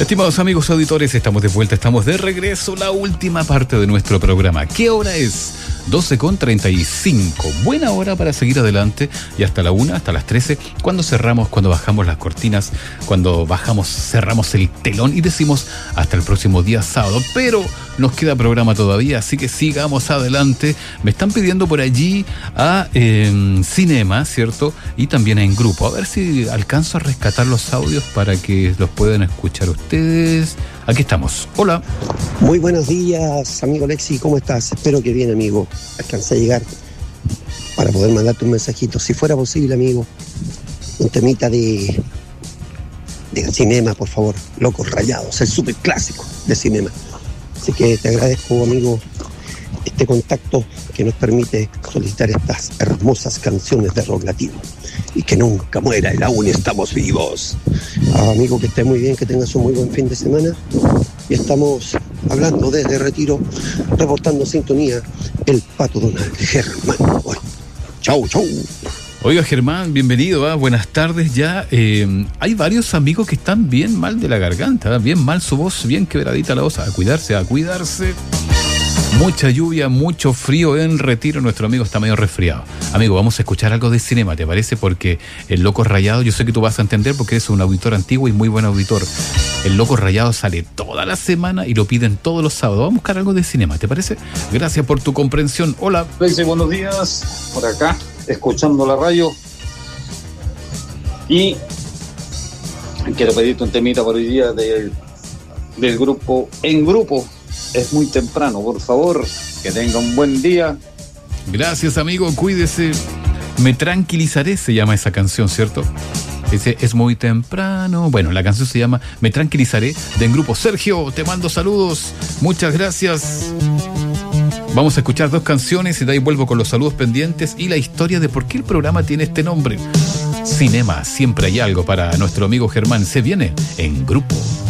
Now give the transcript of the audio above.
Estimados amigos auditores, estamos de vuelta, estamos de regreso, la última parte de nuestro programa. ¿Qué hora es? 12:35. Buena hora para seguir adelante y hasta la 1, hasta las 13, cuando cerramos, cuando bajamos las cortinas, cuando cerramos el telón y decimos hasta el próximo día sábado. Pero nos queda programa todavía, así que sigamos adelante. Me están pidiendo por allí a Cinema, ¿cierto? Y también en grupo. A ver si alcanzo a rescatar los audios para que los puedan escuchar ustedes. Aquí estamos. Hola. Muy buenos días, amigo Lexi, ¿cómo estás? Espero que bien, amigo. Alcancé a llegar para poder mandarte un mensajito. Si fuera posible, amigo, un temita de Cinema, por favor. Locos Rayados, el súper clásico de Cinema. Así que te agradezco, amigo, este contacto que nos permite solicitar estas hermosas canciones de rock latino. Y que nunca muera, y aún estamos vivos. Amigo, que esté muy bien, que tengas un muy buen fin de semana. Y estamos hablando desde Retiro, reportando sintonía, el Pato Donald, Germán. Chau, chau. Oiga, Germán, bienvenido, buenas tardes ya. Hay varios amigos que están bien mal de la garganta, bien mal su voz, bien quebradita la voz. A cuidarse, a cuidarse. Mucha lluvia, mucho frío en Retiro. Nuestro amigo está medio resfriado. Amigo, vamos a escuchar algo de Cinema, ¿te parece? Porque el Loco Rayado, yo sé que tú vas a entender porque eres un auditor antiguo y muy buen auditor. El Loco Rayado sale toda la semana y lo piden todos los sábados. Vamos a buscar algo de Cinema, ¿te parece? Gracias por tu comprensión. Hola. Buenos días, por acá, escuchando la radio. Y quiero pedirte un temita por hoy día del grupo En Grupo. Es muy temprano, por favor, que tenga un buen día. Gracias, amigo, cuídese. Me tranquilizaré, se llama esa canción, ¿cierto? Dice, es muy temprano. Bueno, la canción se llama Me tranquilizaré, de En Grupo. Sergio, te mando saludos. Muchas gracias. Vamos a escuchar 2 canciones y de ahí vuelvo con los saludos pendientes y la historia de por qué el programa tiene este nombre. Cinema, siempre hay algo para nuestro amigo Germán. Se viene En Grupo.